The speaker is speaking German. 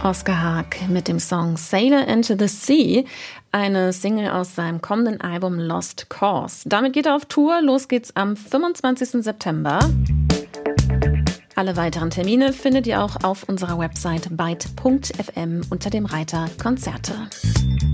Oskar Haag mit dem Song Sailor into the Sea, eine Single aus seinem kommenden Album Lost Cause. Damit geht er auf Tour. Los geht's am 25. September. Alle weiteren Termine findet ihr auch auf unserer Website byte.fm unter dem Reiter Konzerte.